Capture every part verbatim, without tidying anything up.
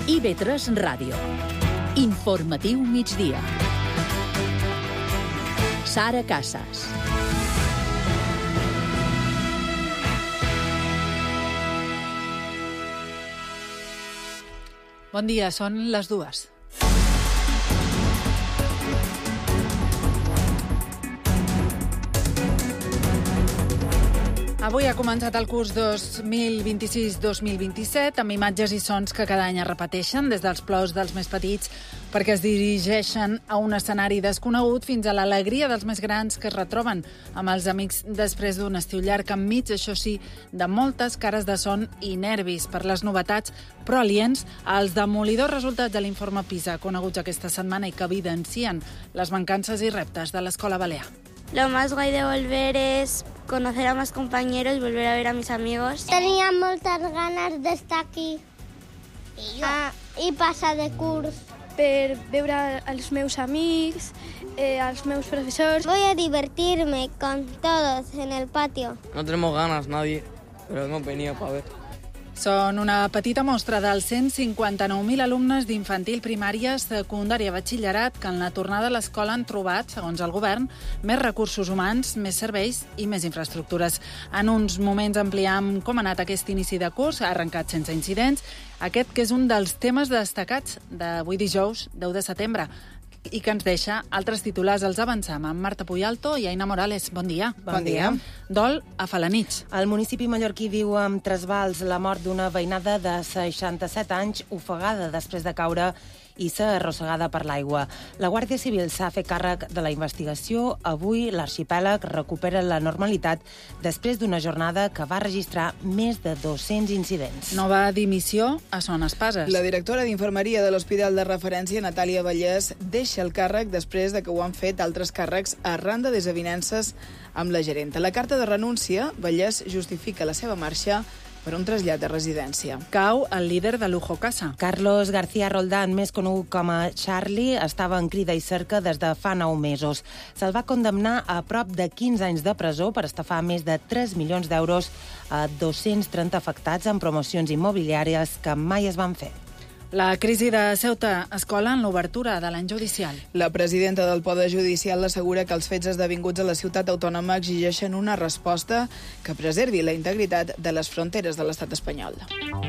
I V tres Ràdio. Informatiu migdia. Sara Casas. Bon dia, són les dues. Avui ha començat el curs dos mil vint-i-sis dos mil vint-i-set amb imatges i sons que cada any es repeteixen, des dels plors dels més petits perquè es dirigeixen a un escenari desconegut fins a l'alegria dels més grans que es retroben amb els amics després d'un estiu llarg enmig, això sí, de moltes cares de son i nervis per les novetats, però aliens als demolidors resultats de l'informe PISA coneguts aquesta setmana i que evidencien les mancances i reptes de l'escola balear. Lo más guay de volver es conocer a más compañeros, volver a ver a mis amigos. Tenia moltes ganes d'estar aquí I, ah, i passar de curs. Per veure els meus amics, eh, els meus professors. Voy a divertirme con todos en el patio. No tenemos ganas nadie, pero hemos venido para ver. Són una petita mostra dels cent cinquanta-nou mil alumnes d'infantil, primària, secundària, batxillerat que en la tornada a l'escola han trobat, segons el govern, més recursos humans, més serveis i més infraestructures. En uns moments ampliam com ha anat aquest inici de curs, ha arrencat sense incidents, aquest que és un dels temes destacats d'avui dijous, deu de setembre, i que ens deixa altres titulars. Els avançam amb Marta Puyalto i Aina Morales. Bon dia. Bon dia. Dol a Felanitx. El municipi mallorquí viu amb trasbals la mort d'una veïnada de seixanta-set anys ofegada després de caure i ser arrossegada per l'aigua. La Guàrdia Civil s'ha fet càrrec de la investigació. Avui l'arxipèlag recupera la normalitat després d'una jornada que va registrar més de dos-cents incidents. Nova dimissió a Son Espases. La directora d'infermeria de l'Hospital de Referència, Natàlia Vallès, deixa el càrrec després de que ho han fet altres càrrecs arran de desavinences amb la gerenta. La carta de renúncia, Vallès justifica la seva marxa per un trasllat de residència. Cau el líder de Lujo Casa. Carlos García Roldán, més conegut com a Charlie, estava en crida i cerca des de fa nou mesos. Se'l va condemnar a prop de quinze anys de presó per estafar més de tres milions d'euros a dos-cents trenta afectats en promocions immobiliàries que mai es van fer. La crisi de Ceuta es cola en l'obertura de l'any judicial. La presidenta del Poder Judicial assegura que els fets esdevinguts a la ciutat autònoma exigeixen una resposta que preservi la integritat de les fronteres de l'estat espanyol.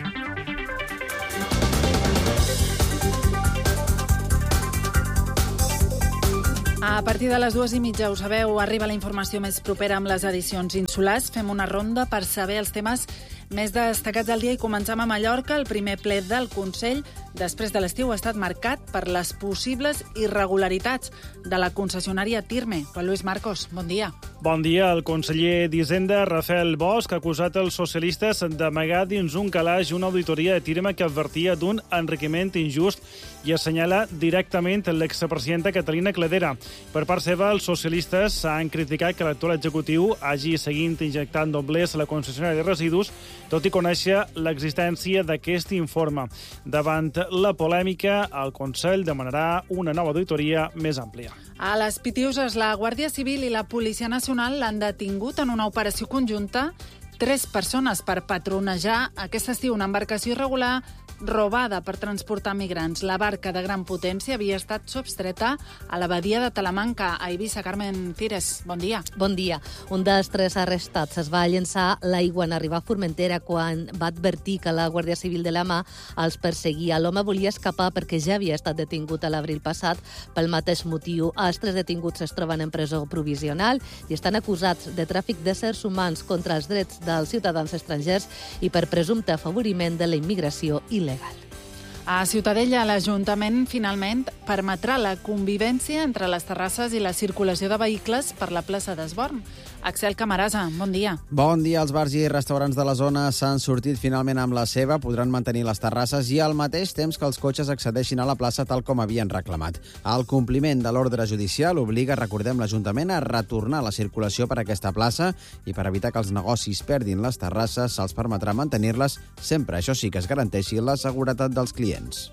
A partir de les dues i mitja, ho sabeu, arriba la informació més propera amb les edicions insulars. Fem una ronda per saber els temes més destacats del dia i comencem a Mallorca. El primer ple del Consell després de l'estiu ha estat marcat per les possibles irregularitats de la concessionària Tirme. Juan Luis Marcos, bon dia. Bon dia. El conseller d'Hisenda, Rafael Bosch, ha acusat els socialistes d'amagar dins un calaix una auditoria de Tirme que advertia d'un enriquiment injust i assenyala directament l'expresidenta Catalina Cledera. Per part seva, els socialistes han criticat que l'actual executiu hagi seguit injectant doblers a la concessionària de residus, tot i conèixer l'existència d'aquest informe. Davant la polèmica, el Consell demanarà una nova auditoria més àmplia. A les Pitiuses, la Guàrdia Civil i la Policia Nacional l'han detingut en una operació conjunta tres persones per patronejar aquest estiu una embarcació irregular robada per transportar migrants. La barca de gran potència havia estat substreta a la badia de Talamanca, a Eivissa. Carmen Fires, bon dia. Bon dia. Un dels tres arrestats es va llençar l'aigua en arribar a Formentera quan va advertir que la Guàrdia Civil de la mà els perseguia. L'home volia escapar perquè ja havia estat detingut a l'abril passat pel mateix motiu. Els tres detinguts es troben en presó provisional i estan acusats de tràfic d'éssers humans contra els drets dels ciutadans estrangers i per presumpte afavoriment de la immigració il·legal. A Ciutadella, l'Ajuntament finalment permetrà la convivència entre les terrasses i la circulació de vehicles per la plaça d'Esborn. Axel Camarasa, bon dia. Bon dia. Els bars i restaurants de la zona s'han sortit finalment amb la seva, podran mantenir les terrasses i al mateix temps que els cotxes accedeixin a la plaça tal com havien reclamat. El compliment de l'ordre judicial obliga, recordem, l'Ajuntament a retornar la circulació per aquesta plaça i per evitar que els negocis perdin les terrasses se'ls permetrà mantenir-les sempre, això sí, que es garanteixi la seguretat dels clients.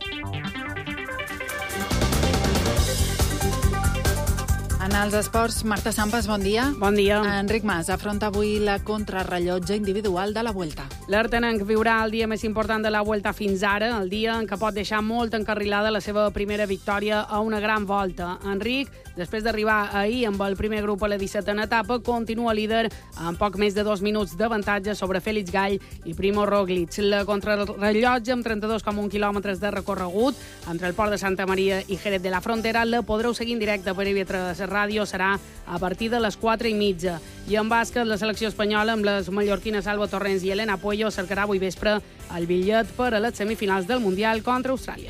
En els esports, Marta Sampas, bon dia. Bon dia. Enric Mas afronta avui la contrarrellotge individual de la Vuelta. L'Artenenc viurà el dia més important de la Vuelta fins ara, el dia en què pot deixar molt encarrilada la seva primera victòria a una gran volta. Enric, després d'arribar ahir amb el primer grup a la dissetena etapa, continua líder amb poc més de dos minuts d'avantatge sobre Félix Gall i Primo Roglic. La contrarrellotge, amb trenta-dos coma un quilòmetres de recorregut entre el port de Santa Maria i Jerez de la Frontera, la podreu seguir en directe per I V tres Ràdio, serà a partir de les quatre i mitja. I en bàsquet, la selecció espanyola, amb les mallorquines Alba Torrents i Elena Puello, cercarà avui vespre el bitllet per a les semifinals del Mundial contra Austràlia.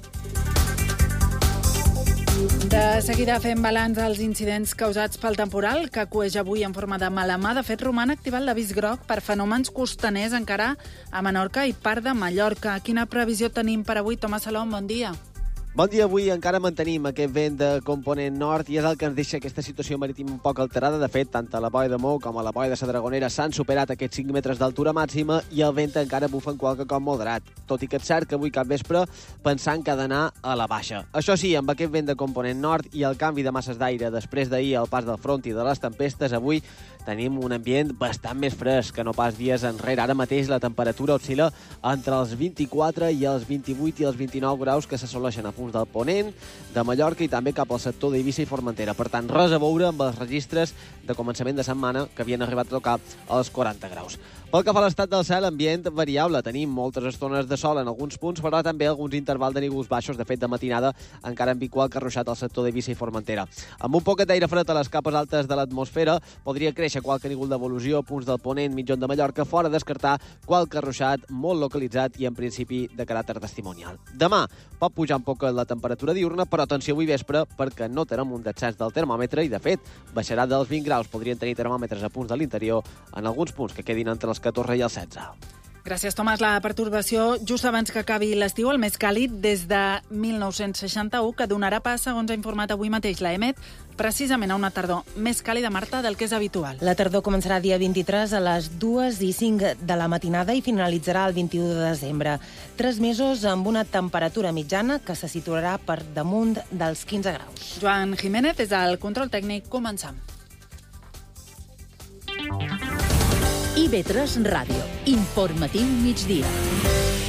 De seguida fem balanç dels incidents causats pel temporal, que acueix avui en forma de mala mà. De fet, roman activat l'avís groc per fenòmens costaners encara a Menorca i part de Mallorca. Quina previsió tenim per avui? Tomàs Salom, bon dia. Bon dia. Avui encara mantenim aquest vent de component nord i és el que ens deixa aquesta situació marítima un poc alterada. De fet, tant a la Boia de Mou com a la Boia de la Dragonera s'han superat aquests cinc metres d'altura màxima i el vent encara bufa en qualque cop moderat. Tot i que és cert que avui cap vespre pensant que ha d'anar a la baixa. Això sí, amb aquest vent de component nord i el canvi de masses d'aire després d'ahir al pas del front i de les tempestes, avui tenim un ambient bastant més fresc que no pas dies enrere. Ara mateix la temperatura oscil·la entre els vint-i-quatre i els vint-i-vuit i els vint-i-nou graus que s'assoleixen a punts del Ponent, de Mallorca i també cap al sector d'Eivissa i Formentera. Per tant, res a veure amb els registres de començament de setmana que havien arribat a tocar els quaranta graus. Pel que fa a l'estat del cel, ambient variable. Tenim moltes estones de sol en alguns punts, però també alguns intervals de nígols baixos. De fet, de matinada encara en Vicual carruixat al sector d'Eivissa i Formentera. Amb un poquet d'aire fred a les capes altes de l'atmosfera, podria créixer qualque nígol d'evolució a punts del Ponent, mitjon de Mallorca, fora descartar qualque ruixat molt localitzat i en principi de caràcter testimonial. Demà pot pujar un poc la temperatura diurna, però atenció avui vespre perquè no tenim un descens del termòmetre i, de fet, baixarà dels vint graus. Podrien tenir termòmetres a punts de l'interior en alguns punts que quedin entre els catorze i els setze. Gràcies, Tomàs. La pertorbació just abans que acabi l'estiu, el més càlid des de mil nou-cents seixanta-u, que donarà pas, segons ha informat avui mateix l'E M E T, precisament a una tardor més càlida, Marta, del que és habitual. La tardor començarà dia vint-i-tres a les dues i cinc de la matinada i finalitzarà el vint-i-u de desembre. Tres mesos amb una temperatura mitjana que se situarà per damunt dels quinze graus. Joan Jiménez, des del control tècnic, començam. I V tres Ràdio. Informatiu migdia.